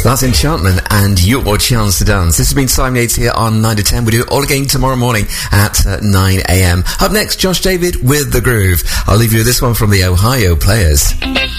That's Enchantment and Your Chance to Dance. This has been Simon Yates here on 9 to 10. We do it all again tomorrow morning at 9 a.m. Up next, Josh David with The Groove. I'll leave you with this one from the Ohio Players.